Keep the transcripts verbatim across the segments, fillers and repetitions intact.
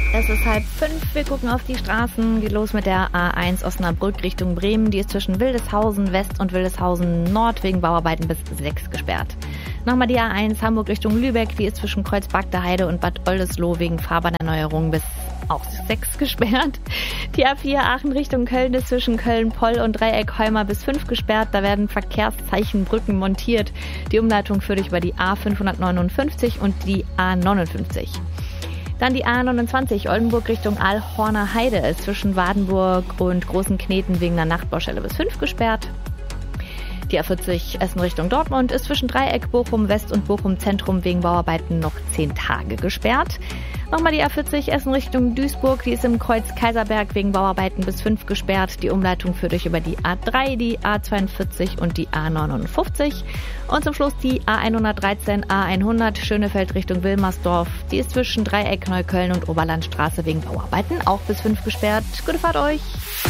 Es ist halb fünf, wir gucken auf die Straßen. Geht los mit der A eins Osnabrück Richtung Bremen. Die ist zwischen Wildeshausen West und Wildeshausen Nord wegen Bauarbeiten bis sechs gesperrt. Nochmal die A eins Hamburg Richtung Lübeck. Die ist zwischen Kreuzberg-der-Heide und Bad Oldesloe wegen Fahrbahnerneuerung bis auch sechs gesperrt. Die A vier Aachen Richtung Köln ist zwischen Köln-Poll und Dreieck-Heumar bis fünf gesperrt. Da werden Verkehrszeichenbrücken montiert. Die Umleitung führt euch über die A fünfhundertneunundfünfzig und die A neunundfünfzig. Dann die A neunundzwanzig Oldenburg Richtung Aalhorner Heide ist zwischen Wadenburg und Großen Kneten wegen einer Nachtbaustelle bis fünf gesperrt. Die A vierzig Essen Richtung Dortmund ist zwischen Dreieck, Bochum West und Bochum Zentrum wegen Bauarbeiten noch zehn Tage gesperrt. Nochmal die A vierzig Essen Richtung Duisburg, die ist im Kreuz Kaiserberg wegen Bauarbeiten bis fünf gesperrt. Die Umleitung führt euch über die A drei, die A zweiundvierzig und die A neunundfünfzig. Und zum Schluss die A hundertdreizehn, A hundert Schönefeld Richtung Wilmersdorf. Die ist zwischen Dreieck, Neukölln und Oberlandstraße wegen Bauarbeiten auch bis fünf gesperrt. Gute Fahrt euch!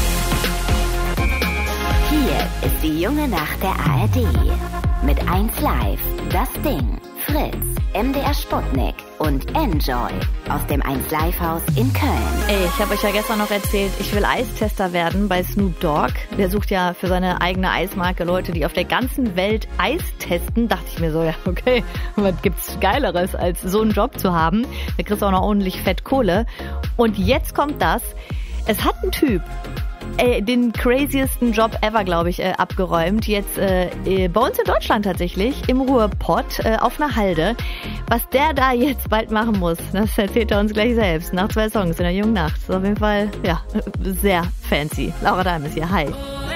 Hier ist die junge Nacht der A R D. Mit eins Live, das Ding, Fritz, M D R Sputnik und Enjoy aus dem eins Live Haus in Köln. Ey, ich habe euch ja gestern noch erzählt, ich will Eistester werden bei Snoop Dogg. Der sucht ja für seine eigene Eismarke Leute, die auf der ganzen Welt Eis testen. Dachte ich mir so, ja okay, was gibt's Geileres, als so einen Job zu haben? Da kriegst du auch noch ordentlich Fett Kohle. Und jetzt kommt das. Es hat ein Typ Äh, den craziesten Job ever, glaube ich, äh, abgeräumt. Jetzt äh, bei uns in Deutschland tatsächlich, im Ruhrpott, äh, auf einer Halde. Was der da jetzt bald machen muss, das erzählt er uns gleich selbst. Nach zwei Songs in der jungen Nacht. Das ist auf jeden Fall, ja, sehr fancy. Laura Dahm ist hier. Hi.